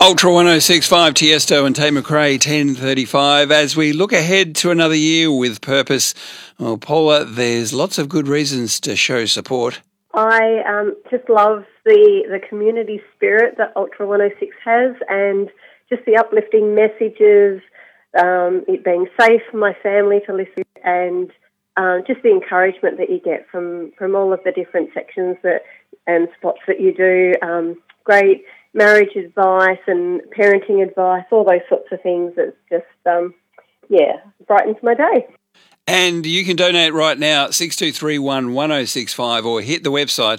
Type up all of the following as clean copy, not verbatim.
Ultra 1065 Tiesto and Tay McRae 10:35 as we look ahead to another year with purpose. Well, Paula, there's lots of good reasons to show support. I just love the community spirit that Ultra 106 has, and just the uplifting messages, it being safe for my family to listen, and just the encouragement that you get from all of the different sections and spots that you do. Great marriage advice and parenting advice, all those sorts of things. It's just, brightens my day. And you can donate right now, 6231 1065, or hit the website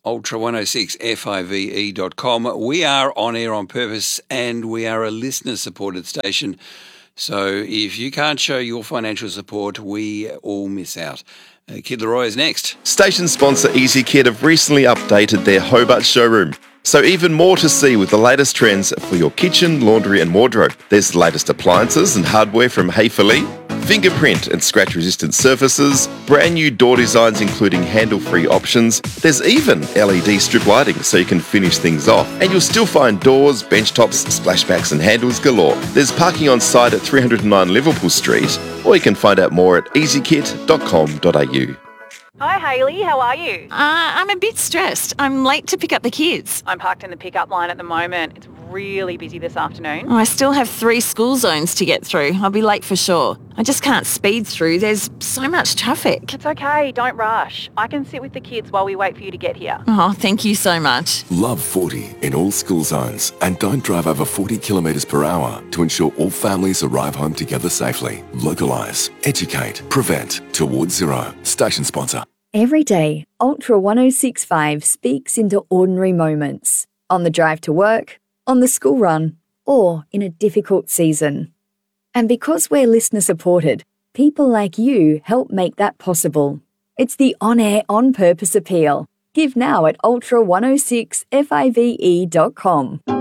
ultra106five.com. We are on air on purpose, and we are a listener-supported station. So if you can't show your financial support, we all miss out. Kid Leroy is next. Station sponsor EasyKit have recently updated their Hobart showroom. So even more to see with the latest trends for your kitchen, laundry and wardrobe. There's the latest appliances and hardware from Hayfully, fingerprint and scratch-resistant surfaces, brand new door designs including handle-free options. There's even LED strip lighting so you can finish things off. And you'll still find doors, bench tops, splashbacks and handles galore. There's parking on site at 309 Liverpool Street, or you can find out more at easykit.com.au. Hi Hayley, how are you? I'm a bit stressed. I'm late to pick up the kids. I'm parked in the pickup line at the moment. It's really busy this afternoon. I still have 3 school zones to get through. I'll be late for sure. I just can't speed through. There's so much traffic. It's okay, don't rush. I can sit with the kids while we wait for you to get here. Oh, thank you so much. Love 40 in all school zones, and don't drive over 40 kilometres per hour to ensure all families arrive home together safely. Localise, educate, prevent, towards zero. Station sponsor. Every day, Ultra 1065 speaks into ordinary moments. On the drive to work, on the school run, or in a difficult season. And because we're listener supported, people like you help make that possible. It's the on-air, on-purpose appeal. Give now at ultra106five.com.